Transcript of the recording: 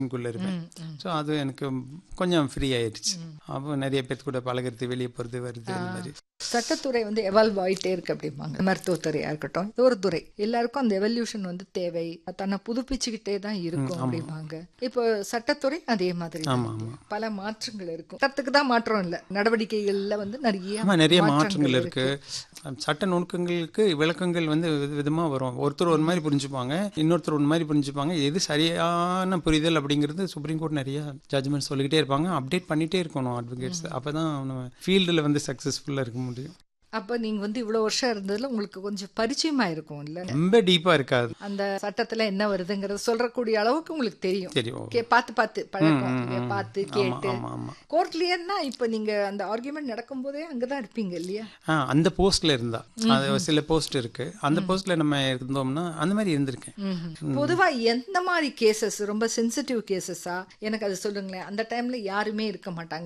குள்ள இருப்பேன். ஸோ அது எனக்கு கொஞ்சம் ஃப்ரீ ஆயிடுச்சு. அப்போ நிறைய பேர்த்து கூட பழகிறது, வெளியே போகிறது, வருது, அந்த மாதிரி. சட்டத்துறை எவால்வ் ஆகிட்டே இருக்கு அப்படிம்பாங்க. மருத்துவத்துறையா இருக்கட்டும், இது ஒரு துறை, எல்லாருக்கும் அந்த எவல்யூஷன் தேவை, தன்னை புதுப்பிச்சுக்கிட்டே தான் இருக்கும் அப்படிம்பாங்க. இப்போ சட்டத்துறை அதே மாதிரி பல மாற்றங்கள் இருக்கும். சட்டத்துக்கு தான் மாற்றம் இல்லை, நடவடிக்கைகள்ல நிறைய மாற்றங்கள் இருக்கு. சட்ட நுணுக்கங்களுக்கு விளக்கங்கள் விதமா வரும். ஒருத்தர் ஒரு மாதிரி புரிஞ்சுப்பாங்க, இன்னொருத்தர் ஒரு மாதிரி புரிஞ்சுப்பாங்க. எது சரியான புரிதல் அப்படிங்கிறது சுப்ரீம் கோர்ட் நிறைய ஜட்ஜ்மெண்ட் சொல்லிக்கிட்டே இருப்பாங்க. அப்டேட் பண்ணிட்டே இருக்கணும் அட்வொகேட்ஸ். அப்பதான் நம்ம ஃபீல்டில் சக்சஸ்ஃபுல்லா இருக்க முடியும். அப்ப நீங்க இவ்வளவு வருஷம் இருந்ததுல உங்களுக்கு கொஞ்சம் பரிச்சயமா இருக்கும் இல்ல? ரொம்ப டீப்பா இருக்காது. அந்த சட்டத்துல என்ன வருதுங்கிறத சொல்றக்கூடிய அளவுக்கு உங்களுக்கு தெரியும். பார்த்து பழக்கம், பார்த்து கேட்டு. கோர்ட்லன்னா இப்ப நீங்க அந்த ஆர்குமெண்ட் நடக்கும் போதே அங்கதான் இருப்பீங்க இல்லையா? அந்த போஸ்ட்ல இருந்தா, அது சில போஸ்ட் இருக்கு, அந்த போஸ்ட்ல நம்ம இருந்தோம்னா அந்த மாதிரி இருந்திருக்கேன். பொதுவா எந்த மாதிரி கேசஸ் ரொம்ப சென்சிட்டிவ் கேசஸா எனக்கு அது சொல்லுங்களேன். அந்த டைம்ல யாருமே இருக்க மாட்டாங்க,